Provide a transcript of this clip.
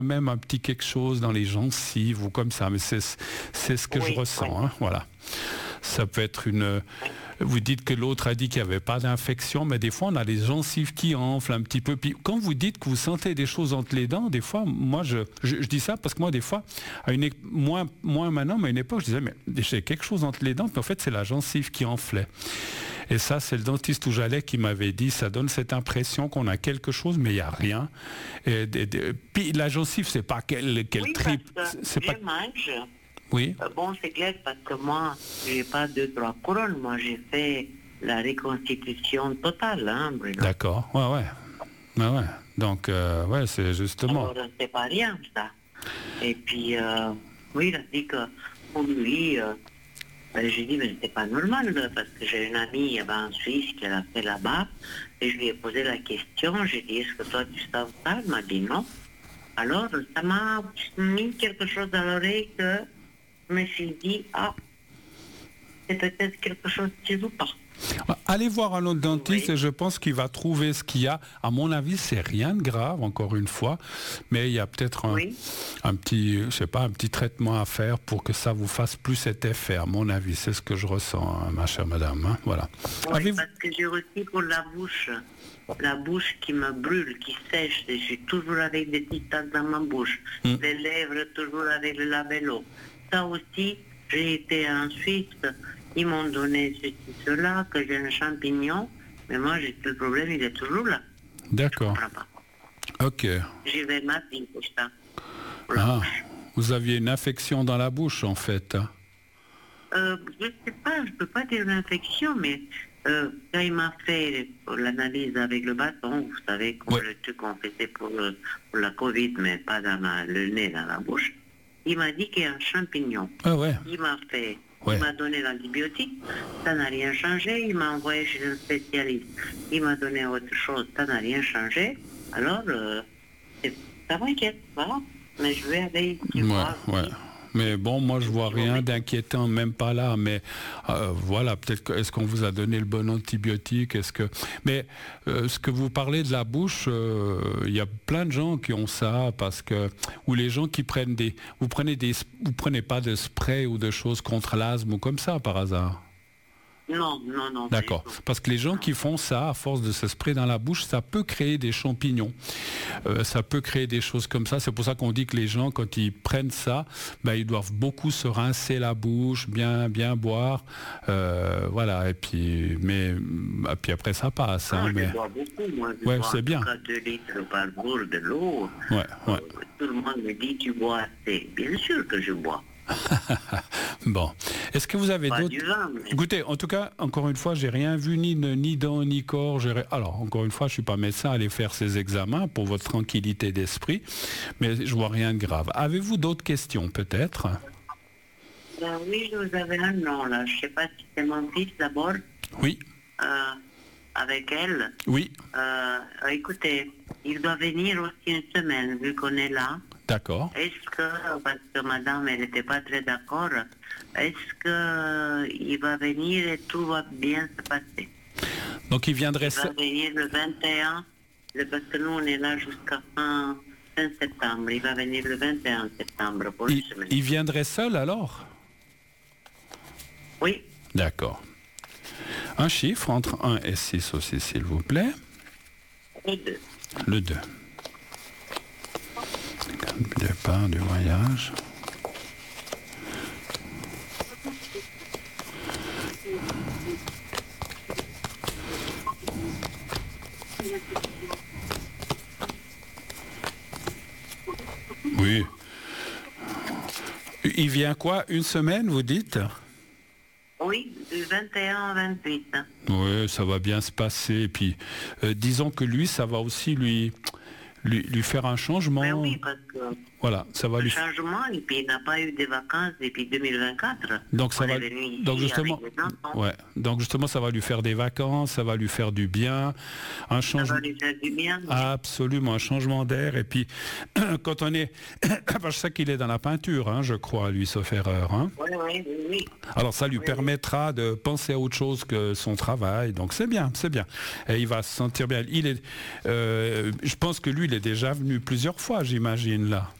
même un petit quelque chose dans les gencives ou comme ça, mais c'est ce que je ressens, hein, voilà. Ça peut être une... Vous dites que l'autre a dit qu'il n'y avait pas d'infection, mais des fois on a les gencives qui enflent un petit peu. Puis quand vous dites que vous sentez des choses entre les dents, des fois, moi je dis ça parce que moi des fois, moins maintenant, mais à une époque je disais mais j'ai quelque chose entre les dents, puis en fait c'est la gencive qui enflait. Et ça c'est le dentiste où j'allais qui m'avait dit, ça donne cette impression qu'on a quelque chose, mais il n'y a rien. Puis la gencive c'est pas quelle tripe, c'est pas... mange. Oui. Bon, c'est clair parce que moi, j'ai pas 2-3 couronnes. Moi, j'ai fait la reconstitution totale, hein, Bruno. D'accord. Ouais. Donc, ouais, c'est justement. Alors, c'est pas rien, ça. Et puis, oui, il a dit que pour lui, j'ai dit, mais c'est pas normal, parce que j'ai une amie en Suisse qui l'a fait là-bas, et je lui ai posé la question, j'ai dit, est-ce que toi tu sens ça? Elle m'a dit non. Alors, ça m'a mis quelque chose dans l'oreille que je me suis dit, c'est peut-être quelque chose qui ne joue pas. Allez voir un autre dentiste et je pense qu'il va trouver ce qu'il y a. À mon avis, c'est rien de grave, encore une fois, mais il y a peut-être un petit, je sais pas, un petit traitement à faire pour que ça vous fasse plus cet effet. À mon avis, c'est ce que je ressens, hein, ma chère madame. Hein, voilà. Oui, parce que j'ai aussi pour la bouche qui me brûle, qui sèche. Je suis toujours avec des petites taches dans ma bouche. Les lèvres toujours avec le labello. Ça aussi, j'ai été en Suisse. Ils m'ont donné ceci, cela, que j'ai un champignon, mais moi, le problème, il est toujours là. D'accord. Ok. J'y vais ma vie pour ça. Vous aviez une infection dans la bouche, en fait. Je ne sais pas, je ne peux pas dire une infection, mais quand il m'a fait l'analyse avec le bâton, vous savez, le truc qu'on faisait pour la Covid, mais pas dans le nez, dans la bouche, il m'a dit qu'il y a un champignon. Il m'a fait... Il m'a donné l'antibiotique, ça n'a rien changé. Il m'a envoyé chez un spécialiste. Il m'a donné autre chose, ça n'a rien changé. Alors, ça m'inquiète, voilà. Mais je vais aller voir. Mais bon, moi je vois rien d'inquiétant, même pas là. Mais voilà, peut-être est-ce qu'on vous a donné le bon antibiotique? Mais ce que vous parlez de la bouche, il y a plein de gens qui ont ça parce que ou les gens qui prennent vous prenez pas de spray ou de choses contre l'asthme ou comme ça par hasard? Non. D'accord. Parce que les gens qui font ça, à force de se sprayer dans la bouche, ça peut créer des champignons. Ça peut créer des choses comme ça. C'est pour ça qu'on dit que les gens, quand ils prennent ça, ils doivent beaucoup se rincer la bouche, bien boire. Voilà. Et puis après, ça passe. Je bois beaucoup, moi. Je bois c'est bien. 2 litres par jour de l'eau. Tout le monde me dit, tu bois assez. Bien sûr que je bois. Bon. Est-ce que vous avez d'autres... Écoutez, en tout cas, encore une fois, j'ai rien vu, ni dents, ni corps. Alors, encore une fois, je suis pas médecin, allez faire ces examens pour votre tranquillité d'esprit, mais je vois rien de grave. Avez-vous d'autres questions, peut-être? Oui, vous avez un nom, là. Je sais pas si c'est mon fils, d'abord. Oui. Avec elle. Oui. Écoutez, il doit venir aussi une semaine, vu qu'on est là. D'accord. Est-ce que, parce que madame, elle n'était pas très d'accord, est-ce qu'il va venir et tout va bien se passer? Donc il viendrait... Il va venir le 21, parce que nous on est là jusqu'à fin septembre. Il va venir le 21 septembre pour une semaine. Il viendrait seul alors? Oui. D'accord. Un chiffre entre 1 et 6 aussi, s'il vous plaît. Le 2. Le 2. Départ du voyage. Oui. Il vient quoi? Une semaine, vous dites? Oui, du 21 au 28. Oui, ça va bien se passer. Et puis, disons que lui, ça va aussi lui faire un changement. Mais oui, parce que voilà, ça va lui changement, et puis il n'a pas eu de vacances depuis 2024. Donc ça va, donc justement ça va lui faire des vacances, ça va lui faire du bien, un changement. Ça va lui faire du bien. Absolument, un changement d'air. Et puis quand on est, je sais qu'il est dans la peinture, hein, je crois, lui, sauf erreur. Hein. Oui. Alors ça lui permettra de penser à autre chose que son travail. Donc c'est bien. Et il va se sentir bien. Je pense que lui, il est déjà venu plusieurs fois, j'imagine, là.